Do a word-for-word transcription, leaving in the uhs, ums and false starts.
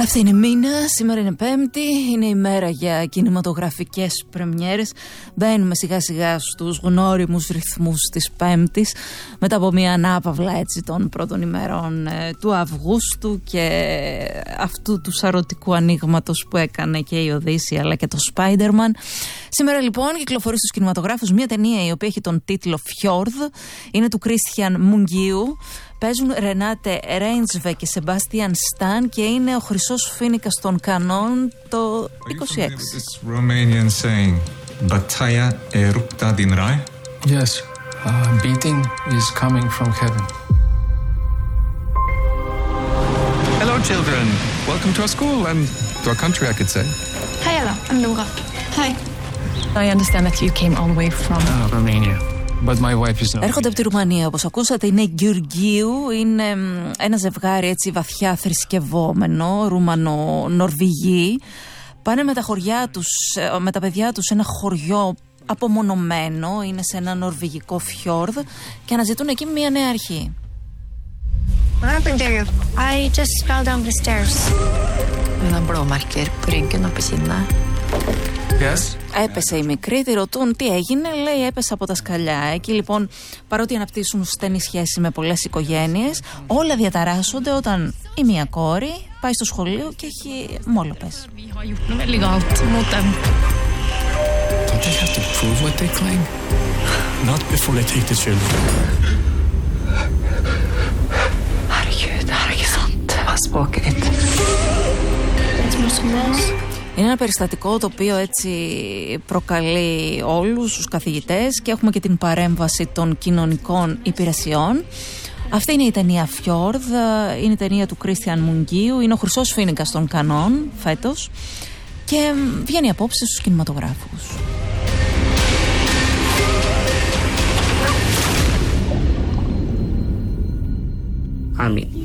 Αυτή είναι μήνα, σήμερα είναι Πέμπτη, είναι η μέρα για κινηματογραφικές πρεμιέρες. Μπαίνουμε σιγά σιγά στους γνώριμους ρυθμούς της Πέμπτης, μετά από μια ανάπαυλα έτσι των πρώτων ημερών ε, του Αυγούστου και αυτού του σαρωτικού ανοίγματος που έκανε και η Οδύσσια αλλά και το Spider-Man. Σήμερα λοιπόν κυκλοφορεί στους κινηματογράφους μια ταινία η οποία έχει τον τίτλο Fjord, είναι του Christian Mungiu. Παίζουν Ρενάτε Ρέιντσβε και Σεμπάστιαν Σταν και είναι ο χρυσός φοίνικας των κανόν το είκοσι έξι. Romanian saying, Bataia erupta din rai? Yes, uh, beating is coming from heaven. Hello children, welcome to our school and to our country I could say. Hi Ella, I'm Nora. Hi. I understand that you came all the way from Uh, Romania. But my wife is not. Έρχονται από τη Ρουμανία, όπως ακούσατε, είναι Γεωργίου, είναι ένα ζευγάρι έτσι βαθιά θρησκευόμενο, Ρουμανο-Νορβηγοί. Πάνε με τα χωριά τους, με τα παιδιά τους σε ένα χωριό απομονωμένο, είναι σε ένα νορβηγικό φιόρδ και αναζητούν εκεί μια νέα αρχή. What happened there? I just fell down the stairs. Mina blåmärker på ryggen och på kinderna. Yes. Έπεσε η μικρή, τη ρωτούν τι έγινε, λέει έπεσε από τα σκαλιά. Εκεί λοιπόν, παρότι αναπτύσσουν στενή σχέση με πολλές οικογένειες, όλα διαταράσσονται όταν η μία κόρη πάει στο σχολείο και έχει μόλοπες. Vi har gjort något väldigt galt mot dem. Don't they have to prove what they claim? Not before they take the children. Herregud, det här är inte sant. Vad språket ditt? Είναι ένα περιστατικό το οποίο έτσι προκαλεί όλους τους καθηγητές και έχουμε και την παρέμβαση των κοινωνικών υπηρεσιών. Αυτή είναι η ταινία Fjord, είναι η ταινία του Christian Mungiu, είναι ο χρυσός φοίνικας των κανόν φέτος και βγαίνει απόψε στους κινηματογράφους. Ami